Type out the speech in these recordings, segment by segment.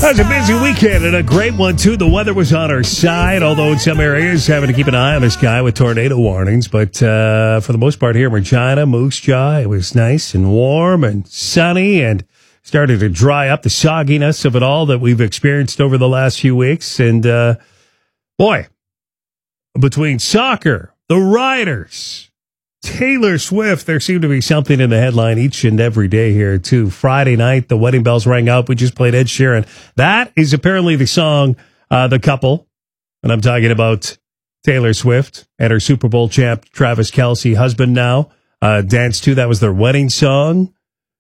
That was a busy weekend and a great one, too. The weather was on our side, although in some areas having to keep an eye on the sky with tornado warnings. But for the most part here in Regina, Moose Jaw, it was nice and warm and sunny and started to dry up the sogginess of it all that we've experienced over the last few weeks. And, boy, between soccer, the Riders, Taylor Swift, there seemed to be something in the headline each and every day here, too. Friday night, the wedding bells rang out. We just played Ed Sheeran. That is apparently the song the couple, and I'm talking about Taylor Swift and her Super Bowl champ, Travis Kelce, husband now, danced to. That was their wedding song.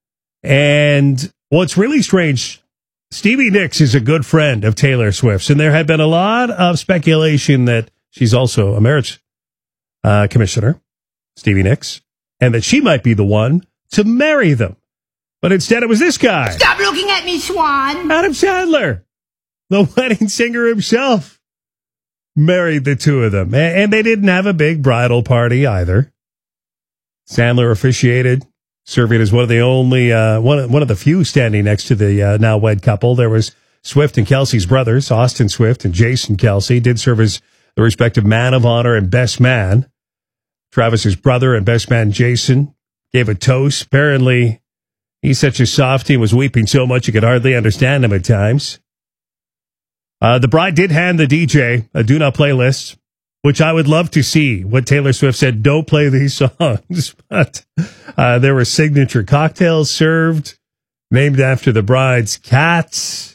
And what's really strange, Stevie Nicks is a good friend of Taylor Swift's, and there had been a lot of speculation that she's also a marriage commissioner, Stevie Nicks, and that she might be the one to marry them. But instead it was this guy. Stop looking at me, Swan. Adam Sandler, the wedding singer himself, married the two of them. And they didn't have a big bridal party either. Sandler officiated, serving as one of the only, one of the few standing next to the now wed couple. There was Swift and Kelce's brothers, Austin Swift and Jason Kelce, did serve as the respective man of honor and best man. Travis's brother and best man Jason gave a toast. Apparently, he's such a softie and was weeping so much you could hardly understand him at times. The bride did hand the DJ a do not play list, which I would love to see what Taylor Swift said, don't play these songs. But there were signature cocktails served, named after the bride's cats.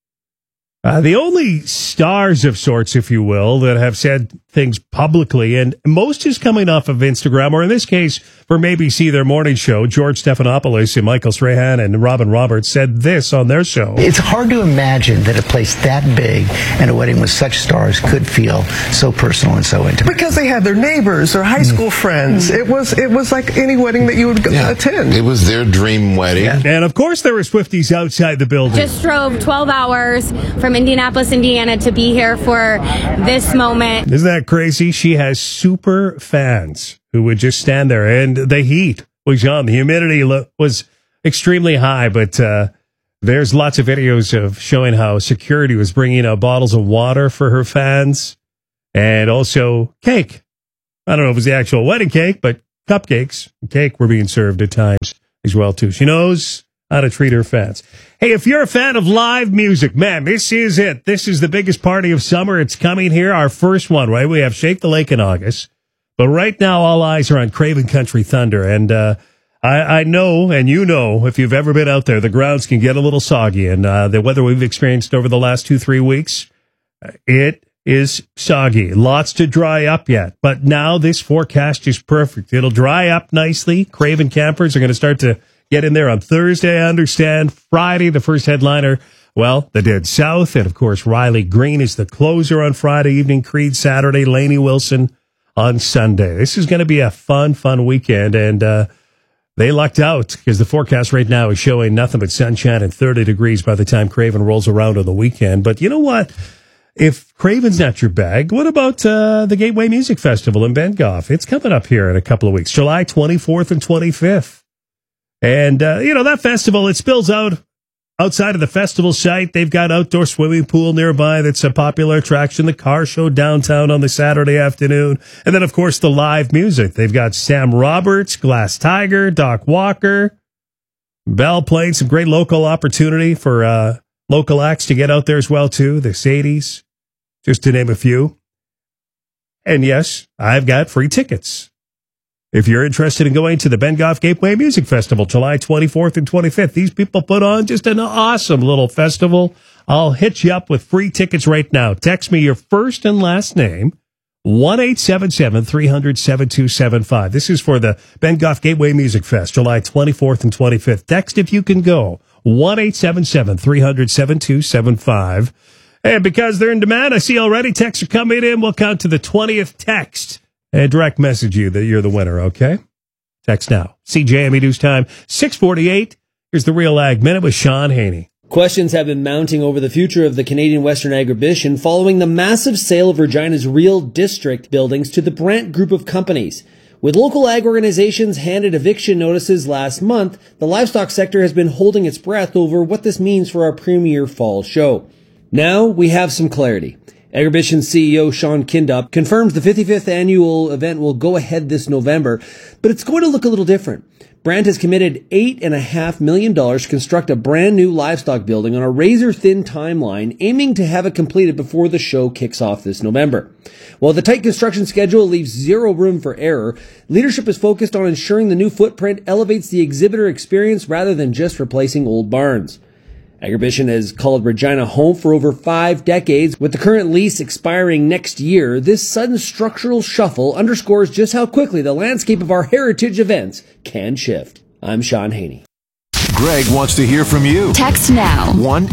The only stars of sorts, if you will, that have said things publicly, and most is coming off of Instagram, or in this case, for ABC, their morning show, George Stephanopoulos and Michael Strahan and Robin Roberts said this on their show. It's hard to imagine that a place that big and a wedding with such stars could feel so personal and so intimate. Because they had their neighbors or high school friends. It was like any wedding that you would attend. It was their dream wedding. Yeah. And of course there were Swifties outside the building. Just drove 12 hours from Indianapolis, Indiana to be here for this moment. Isn't that crazy? She has super fans who would just stand there, and the heat was on. The humidity was extremely high, but there's lots of videos of showing how security was bringing out bottles of water for her fans and also cake. I don't know if it was the actual wedding cake, but cupcakes and cake were being served at times as well, too. She knows how to treat her fans. Hey, if you're a fan of live music, man, this is it. This is the biggest party of summer. It's coming here, our first one, right? We have Shake the Lake in August. But right now, all eyes are on Craven Country Thunder. And I know, and you know, if you've ever been out there, the grounds can get a little soggy. And the weather we've experienced over the last 2-3 weeks, it is soggy. Lots to dry up yet. But now this forecast is perfect. It'll dry up nicely. Craven campers are going to start to get in there on Thursday, I understand. Friday, the first headliner, well, the Dead South. And, of course, Riley Green is the closer on Friday evening. Creed Saturday, Lainey Wilson on Sunday. This is going to be a fun weekend. And they lucked out because the forecast right now is showing nothing but sunshine and 30 degrees by the time Craven rolls around on the weekend. But you know what? If Craven's not your bag, what about the Gateway Music Festival in Bengoff? It's coming up here in a couple of weeks, July 24th and 25th. And, that festival, it spills out outside of the festival site. They've got outdoor swimming pool nearby that's a popular attraction. The car show downtown on the Saturday afternoon. And then, of course, the live music. They've got Sam Roberts, Glass Tiger, Doc Walker, Bell playing some great local opportunity for local acts to get out there as well, too. The Sadies, just to name a few. And, yes, I've got free tickets. If you're interested in going to the Bengoff Gateway Music Festival, July 24th and 25th, these people put on just an awesome little festival. I'll hit you up with free tickets right now. Text me your first and last name, 1-877-300-7275. This is for the Bengoff Gateway Music Fest, July 24th and 25th. Text if you can go, 1-877-300-7275. And because they're in demand, I see already texts are coming in. We'll count to the 20th text and direct message you that you're the winner, okay? Text now. CJME News Time, 6:48. Here's the Real Ag Minute with Sean Haney. Questions have been mounting over the future of the Canadian Western Agribition following the massive sale of Regina's Real District buildings to the Brandt Group of companies. With local ag organizations handed eviction notices last month, the livestock sector has been holding its breath over what this means for our premier fall show. Now we have some clarity. Agribition CEO Sean Kindup confirms the 55th annual event will go ahead this November, but it's going to look a little different. Brand has committed $8.5 million to construct a brand new livestock building on a razor-thin timeline, aiming to have it completed before the show kicks off this November. While the tight construction schedule leaves zero room for error, leadership is focused on ensuring the new footprint elevates the exhibitor experience rather than just replacing old barns. Agribition has called Regina home for over 5 decades. With the current lease expiring next year, this sudden structural shuffle underscores just how quickly the landscape of our heritage events can shift. I'm Sean Haney. Greg wants to hear from you. Text now.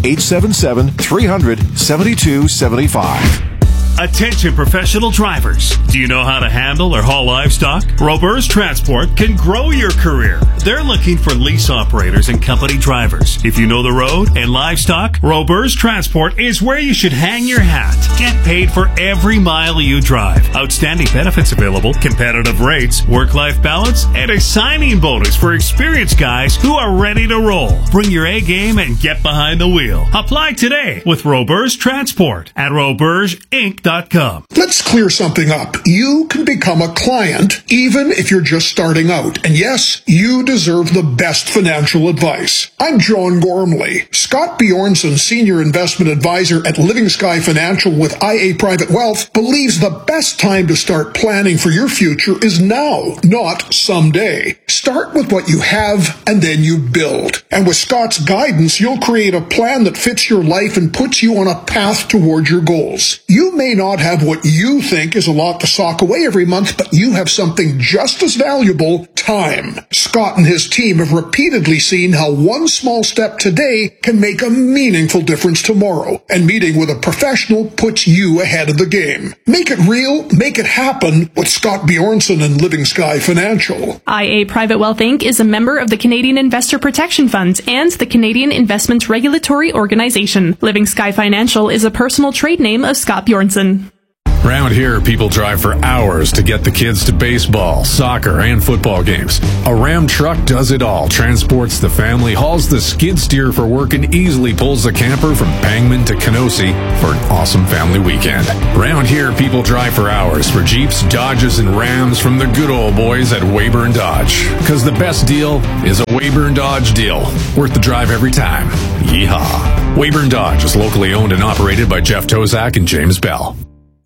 1-877-300-7275. Attention professional drivers. Do you know how to handle or haul livestock? Roberts Transport can grow your career. They're looking for lease operators and company drivers. If you know the road and livestock, Roberts Transport is where you should hang your hat. Get paid for every mile you drive. Outstanding benefits available, competitive rates, work-life balance, and a signing bonus for experienced guys who are ready to roll. Bring your A game and get behind the wheel. Apply today with Roberts Transport at robertsinc.com. Let's clear something up. You can become a client even if you're just starting out. And yes, you deserve the best financial advice. I'm John Gormley. Scott Bjornson, Senior Investment Advisor at Living Sky Financial with IA Private Wealth, believes the best time to start planning for your future is now, not someday. Start with what you have and then you build. And with Scott's guidance, you'll create a plan that fits your life and puts you on a path towards your goals. You may not have what you think is a lot to sock away every month, but you have something just as valuable, time. Scott and his team have repeatedly seen how one small step today can make a meaningful difference tomorrow, and meeting with a professional puts you ahead of the game. Make it real, make it happen with Scott Bjornson and Living Sky Financial. IA Private Wealth Inc. is a member of the Canadian Investor Protection Funds and the Canadian Investment Regulatory Organization. Living Sky Financial is a personal trade name of Scott Bjornson. Around here, people drive for hours to get the kids to baseball, soccer, and football games. A Ram truck does it all, transports the family, hauls the skid steer for work, and easily pulls the camper from Pangman to Kenosi for an awesome family weekend. Around here, people drive for hours for Jeeps, Dodges, and Rams from the good old boys at Weyburn Dodge. Because the best deal is a Weyburn Dodge deal. Worth the drive every time. Yeehaw. Weyburn Dodge is locally owned and operated by Jeff Tozak and James Bell.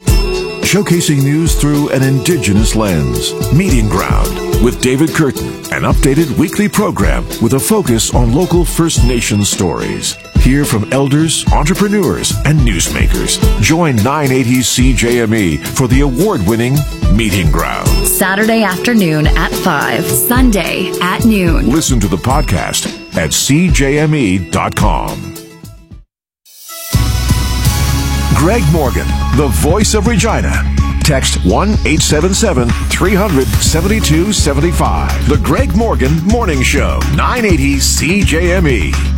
Showcasing news through an Indigenous lens. Meeting Ground with David Curtin, an updated weekly program with a focus on local First Nations stories. Hear from elders, entrepreneurs, and newsmakers. Join 980 CJME for the award-winning Meeting Ground. Saturday afternoon at 5, Sunday at noon. Listen to the podcast at cjme.com. Greg Morgan, the voice of Regina. Text 1-877-300-7275. The Greg Morgan Morning Show, 980 CJME.